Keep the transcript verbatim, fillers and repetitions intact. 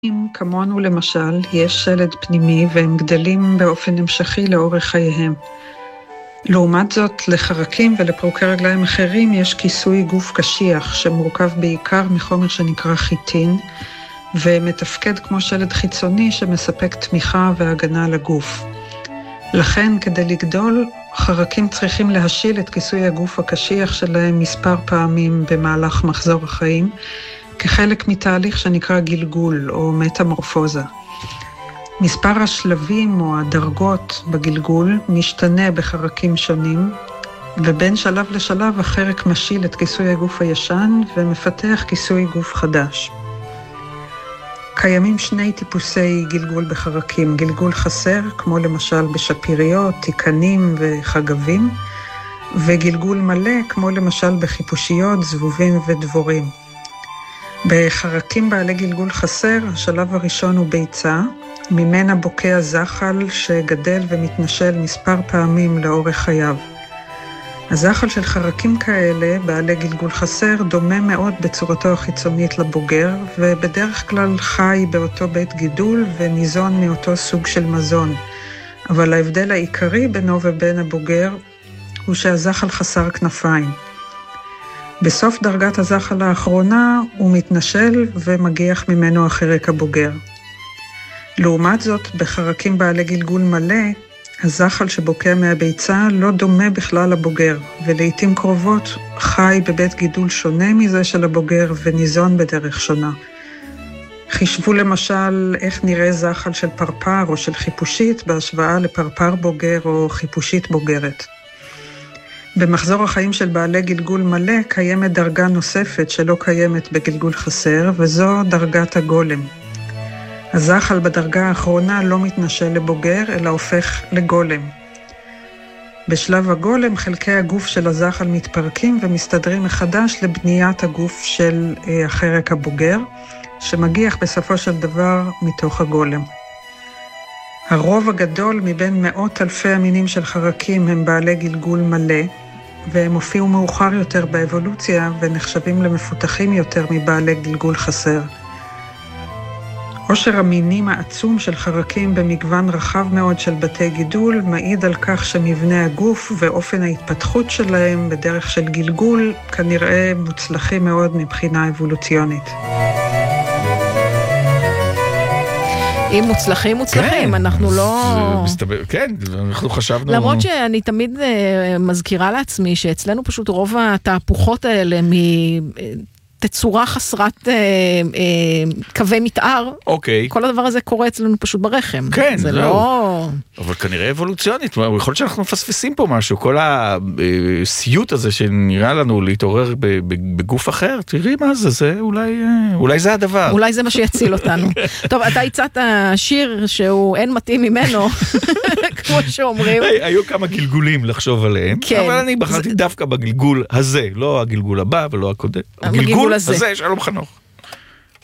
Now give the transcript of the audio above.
כמונו למשל, יש שלד פנימי והם גדלים באופן המשכי לאורך חייהם. לעומת זאת, לחרקים ולפרוקי רגליים אחרים יש כיסוי גוף קשיח שמורכב בעיקר מחומר שנקרא חיטין, ומתפקד כמו שלד חיצוני שמספק תמיכה והגנה לגוף. לכן, כדי לגדול, חרקים צריכים להשיל את כיסוי הגוף הקשיח שלהם מספר פעמים במהלך מחזור החיים, כחלק מתהליך שנקרא גלגול או מטמורפוזה. מספר השלבים או הדרגות בגלגול משתנה בחרקים שונים, ובין שלב לשלב החרק משיל את כיסוי הגוף הישן ומפתח כיסוי גוף חדש. קיימים שני טיפוסי גלגול בחרקים, גלגול חסר, כמו למשל בשפיריות, תיקנים וחגבים, וגלגול מלא, כמו למשל בחיפושיות, זבובים ודבורים. בחרקים בעלי גלגול חסר, השלב הראשון הוא ביצה, ממנה בוקע זחל שגדל ומתנשל מספר פעמים לאורך חייו. הזחל של חרקים כאלה, בעלי גלגול חסר, דומה מאוד בצורתו החיצונית לבוגר, ובדרך כלל חי באותו בית גידול וניזון מאותו סוג של מזון. אבל ההבדל העיקרי בינו ובין הבוגר הוא שהזחל חסר כנפיים. בסוף דרגת הזחל האחרונה הוא מתנשל ומגיח ממנו החרק הבוגר. לעומת זאת, בחרקים בעלי גלגול מלא, הזחל שבוקע מהביצה לא דומה בכלל לבוגר, ולעיתים קרובות חי בבית גידול שונה מזה של הבוגר וניזון בדרך שונה. חישבו למשל איך נראה זחל של פרפר או של חיפושית בהשוואה לפרפר בוגר או חיפושית בוגרת. במחזור החיים של בעלי גלגול מלא קיימת דרגה נוספת שלא קיימת בגלגול חסר, וזו דרגת הגולם. הזחל בדרגה האחרונה לא מתנשל לבוגר, אלא הופך לגולם. בשלב הגולם חלקי הגוף של הזחל מתפרקים ומסתדרים מחדש לבניית הגוף של החרק הבוגר, שמגיח בסופו של דבר מתוך הגולם. הרוב הגדול מבין מאות אלפי המינים של חרקים הם בעלי גלגול מלא, והם הופיעו מאוחר יותר באבולוציה ונחשבים למפותחים יותר מבעלי גלגול חסר. עושר המינים העצום של חרקים במגוון רחב מאוד של בתי גידול מעיד על כך שמבנה הגוף ואופן ההתפתחות שלהם בדרך של גלגול כנראה מוצלחים מאוד מבחינה אבולוציונית. אם מוצלחים, מוצלחים, כן, אנחנו לא... מסתבר, כן, אנחנו חשבנו... למרות שאני תמיד uh, מזכירה לעצמי שאצלנו פשוט רוב התהפוכות האלה מתצורה חסרת uh, uh, קווי מתאר, אוקיי. כל הדבר הזה קורה אצלנו פשוט ברחם. כן, זה זהו. לא... אבל כנראה אבולוציונית, יכול להיות שאנחנו מפספסים פה משהו, כל הסיוט הזה שנראה לנו להתעורר בגוף אחר, תראי מה זה, זה אולי, אולי זה הדבר. אולי זה מה שיציל אותנו. טוב, אתה הצעת שיר שהוא אין מתאים ממנו, כמו שאומרים. היו כמה גלגולים לחשוב עליהם, אבל אני בחרתי דווקא בגלגול הזה, לא הגלגול הבא ולא הקודם. הגלגול הזה, שלום חנוך.